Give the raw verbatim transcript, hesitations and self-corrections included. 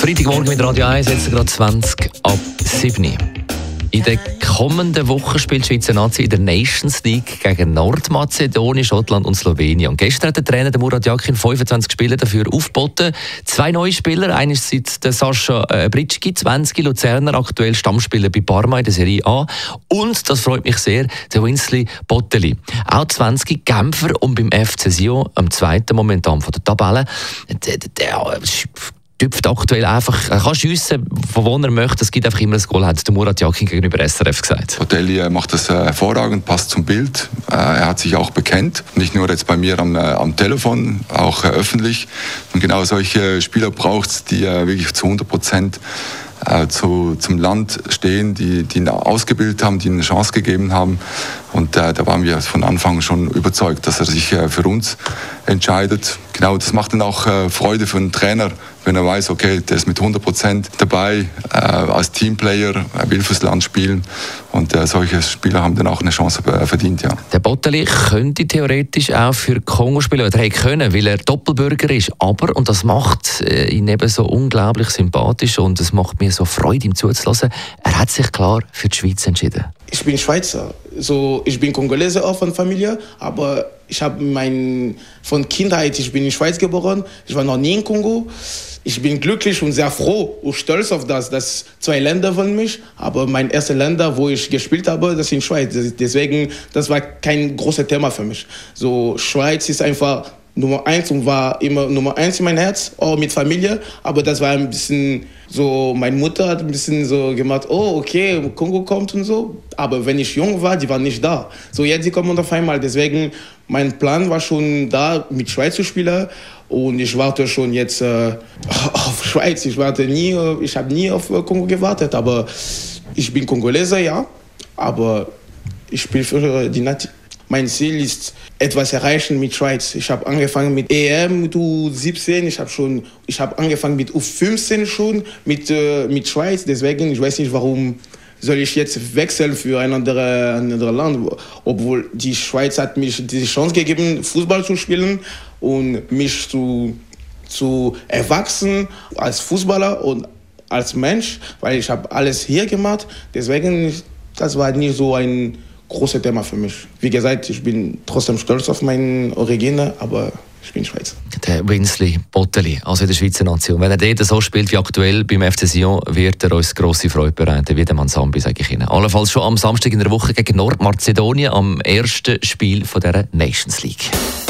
Freitagmorgen mit Radio eins, jetzt gerade zwanzig ab sieben. In der kommenden Woche spielt die Schweizer Nazi in der Nations League gegen Nordmazedonien, Schottland und Slowenien. Und gestern hat der Trainer der Murat Yakin fünfundzwanzig Spieler dafür aufgeboten. Zwei neue Spieler, einerseits der Sascha äh, Britschki, zwanzig, Luzerner, aktuell Stammspieler bei Parma in der Serie A. Und, das freut mich sehr, der Winsley Botteli. Auch zwanzig, Genfer und beim F C Sion, am zweiten momentan von der Tabelle. Der, der, der tüpft aktuell einfach, er kann schiessen, von wo er möchte, es gibt einfach immer ein Goal, hat der Murat Yakin gegenüber S R F gesagt. Botteli macht das hervorragend, passt zum Bild. Er hat sich auch bekennt, nicht nur jetzt bei mir am, am Telefon, auch öffentlich. Und genau solche Spieler braucht es, die wirklich zu hundert Prozent zu, zum Land stehen, die, die ihn ausgebildet haben, die ihm eine Chance gegeben haben. Und äh, da waren wir von Anfang schon überzeugt, dass er sich äh, für uns entscheidet. Genau, das macht dann auch äh, Freude für einen Trainer, wenn er weiß, okay, der ist mit hundert Prozent dabei, äh, als Teamplayer, er will fürs Land spielen. Und äh, solche Spieler haben dann auch eine Chance äh, verdient, ja. Der Botteli könnte theoretisch auch für Kongo spielen, oder hätte können, weil er Doppelbürger ist. Aber, und das macht äh, ihn eben so unglaublich sympathisch und es macht mir so Freude, ihm zuzulassen, er hat sich klar für die Schweiz entschieden. Ich bin Schweizer, so, ich bin Kongolese auch von Familie, aber ich habe mein, von Kindheit, ich bin in der Schweiz geboren, ich war noch nie in Kongo. Ich bin glücklich und sehr froh und stolz auf das, dass zwei Länder von mich, aber mein erstes Länder, wo ich gespielt habe, das ist in der Schweiz. Deswegen, das war kein großes Thema für mich. So, Schweiz ist einfach Nummer eins und war immer Nummer eins in mein Herz, auch mit Familie. Aber das war ein bisschen so, meine Mutter hat ein bisschen so gemacht, oh, okay, Kongo kommt und so. Aber wenn ich jung war, die waren nicht da. So, jetzt, die kommen auf einmal. Deswegen, mein Plan war schon da, mit Schweiz zu spielen. Und ich warte schon jetzt äh, auf Schweiz. Ich warte nie, ich habe nie auf Kongo gewartet. Aber ich bin Kongolese, ja. Aber ich spiele für die Nation. Mein Ziel ist, etwas erreichen mit Schweiz. Ich habe angefangen mit E M, mit U siebzehn, ich habe schon, ich habe angefangen mit U fünfzehn schon, mit, äh, mit Schweiz. Deswegen, ich weiß nicht, warum soll ich jetzt wechseln für ein anderes ein andere Land. Obwohl die Schweiz hat mir die Chance gegeben, Fußball zu spielen und mich zu, zu erwachsen als Fußballer und als Mensch, weil ich habe alles hier gemacht. Deswegen, das war nicht so ein großes Thema für mich. Wie gesagt, ich bin trotzdem stolz auf meine Origine, aber ich bin Schweizer. Der Winsley Botteli, also in der Schweizer Nation. Wenn er dort so spielt wie aktuell beim F C Sion, wird er uns grosse Freude bereiten, wie der Mansambi, sage ich Ihnen. Allenfalls schon am Samstag in der Woche gegen Nordmazedonien, am ersten Spiel von dieser Nations League.